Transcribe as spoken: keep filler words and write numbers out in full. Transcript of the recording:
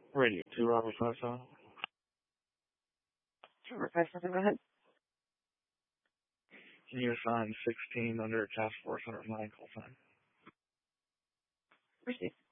Radio two, Robert five seven. Robert five seven, go ahead. Can you assign sixteen under Task Force one oh nine call sign? Received.